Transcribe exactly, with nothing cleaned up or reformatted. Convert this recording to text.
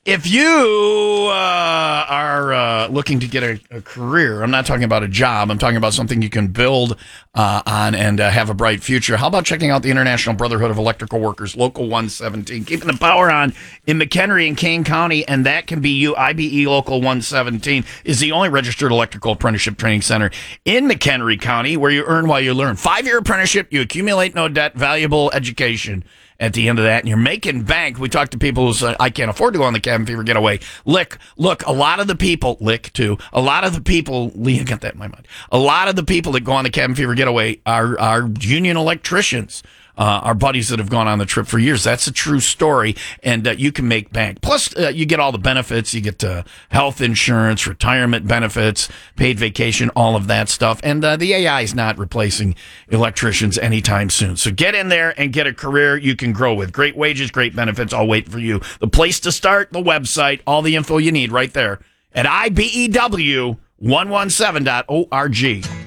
If you uh, are uh, looking to get a, a career, I'm not talking about a job. I'm talking about something you can build uh, on and uh, have a bright future. How about checking out the International Brotherhood of Electrical Workers, Local one seventeen, keeping the power on in McHenry and Kane County, and that can be you. I B E Local one seventeen is the only registered electrical apprenticeship training center in McHenry County where you earn while you learn. Five-year apprenticeship, you accumulate no debt, valuable education at the end of that, and you're making bank. We talk to people who say, I can't afford to go on the cabin fever getaway. Lick, look, a lot of the people, Lick too, a lot of the people, Lee, get that in my mind, a lot of the people that go on the cabin fever getaway are, are union electricians. Uh, our buddies that have gone on the trip for years. That's a true story, and uh, you can make bank. Plus, uh, you get all the benefits. You get uh, health insurance, retirement benefits, paid vacation, all of that stuff. And uh, the A I is not replacing electricians anytime soon. So get in there and get a career you can grow with. Great wages, great benefits, all waiting for you. The place to start, the website, all the info you need right there at I B E W one seventeen dot org.